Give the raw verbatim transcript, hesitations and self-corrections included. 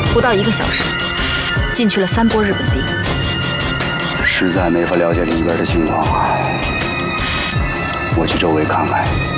不到一个小时，进去了三波日本兵。 实在没法了解里边的情况啊，我去周围看看。